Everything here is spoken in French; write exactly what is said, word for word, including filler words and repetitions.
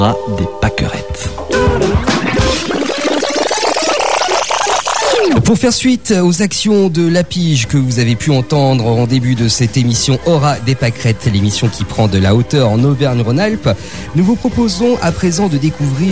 des pâquerettes. Pour faire suite aux actions de la pige que vous avez pu entendre en début de cette émission Aura des pâquerettes, l'émission qui prend de la hauteur en Auvergne-Rhône-Alpes, nous vous proposons à présent de découvrir